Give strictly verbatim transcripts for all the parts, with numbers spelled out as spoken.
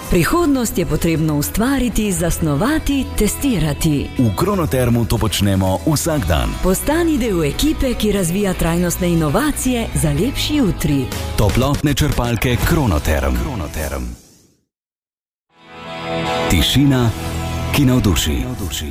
Prihodnost je potrebno ustvariti, zasnovati, testirati. V Kronotermu to počnemo vsak dan. Postani del ekipe, ki razvija trajnostne inovacije za lepši jutri. Toplotne črpalke Kronoterm. Kronoterm. Tišina, ki navduši.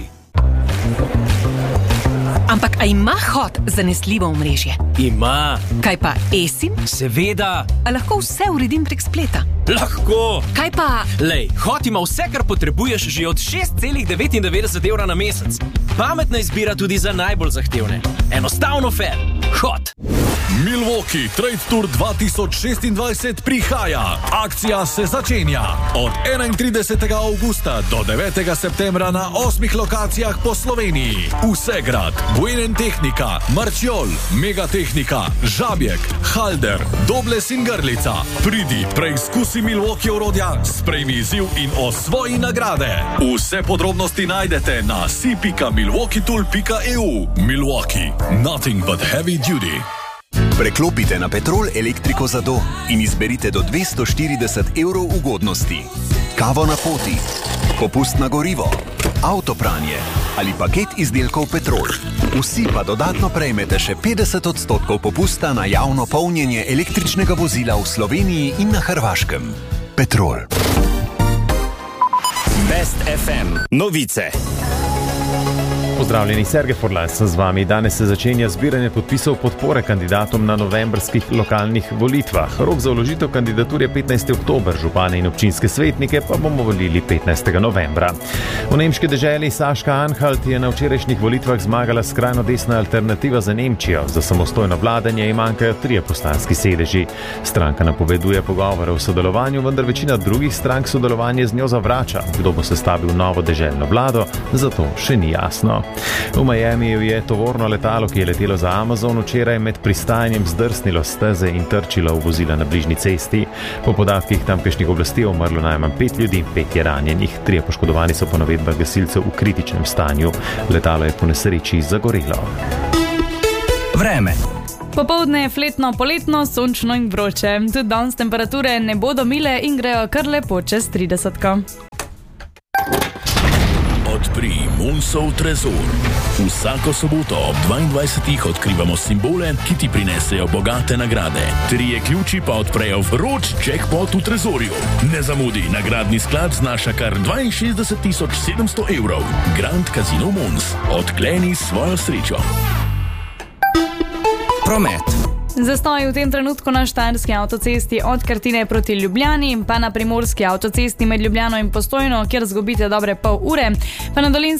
Ampak a ima Hot zanesljivo omrežje? Ima. Kaj pa eSIM? Seveda. A lahko vse uredim prek spleta? Lahko. Kaj pa... Lej, Hot ima vse, kar potrebuješ že od šest celih devetindevetdeset evra na mesec. Pametna izbira tudi za najbolj zahtevne. Enostavno fair. Hot. Milwaukee Trade Tour dva tisoč šestindvajset prihaja. Akcija se začenja od enaintridesetega avgusta do devetega septembra na osmih lokacijah po Sloveniji. Vsegrad, Buenentechnika, Marčiol, Megatehnika, Žabjek, Halder, Dobles in Grlica. Pridi, preizkusi Milwaukee orodja, sprejmi izziv in osvoji nagrade. Vse podrobnosti najdete na si pika milwaukee tool pika e u. Milwaukee, nothing but heavy duty. Preklopite na Petrol elektriko za dom in izberite do dvesto štirideset evrov ugodnosti. Kavo na poti, popust na gorivo, avtopranje ali paket izdelkov Petrol. Vsi pa dodatno prejmete še petdeset odstotkov popusta na javno polnjenje električnega vozila v Sloveniji in na Hrvaškem. Petrol. Best ef em novice. Pozdravljeni, Sergej Forlans sem z vami. Danes se začenja zbiranje podpisov podpore kandidatom na novembrskih lokalnih volitvah. Rok za vložitev kandidatur je petnajsti oktober, župane in občinske svetnike pa bomo volili petnajstega novembra. V nemški deželi Saška-Anhalt je na včerajšnjih volitvah zmagala skrajno desna alternativa za Nemčijo. Za samostojno vladanje ji manjkajo trije poslanski sedeži. Stranka napoveduje pogovore o sodelovanju, vendar večina drugih strank sodelovanje z njo zavrača. Kdo bo sestavil novo deželno vlado, zato še ni jasno. V Miamiju je tovorno letalo, ki je letelo za Amazon, včeraj med pristajanjem zdrsnilo steze in trčilo v vozila na bližnji cesti. Po podatkih tamkajšnjih oblasti je umrlo najmanj pet ljudi, pet je ranjenih. Trije poškodovani so po navedbah gasilcev v kritičnem stanju. Letalo je po nesreči zagorelo. Vreme. Popoldne je fletno, poletno, sončno in vroče. Tudi danes temperature ne bodo mile in grejo kar lepo čez tridesetko. Odpri Munsov trezor. Vsako soboto ob dvaindvajsetih odkrivamo simbole, ki ti prinesejo bogate nagrade. Trije ključi pa odprejo vroč jackpot v trezorju. Ne zamudi, nagradni sklad znaša kar dvainšestdeset tisoč sedemsto evrov. Grand Casino Muns. Odkleni svojo srečo. Promet. Zastoj v tem trenutku na Štajerski avtocesti od Krtine proti Ljubljani, pa na Primorski avtocesti med Ljubljano in Postojno, kjer zgubite dobre pol ure, pa na Dolenjski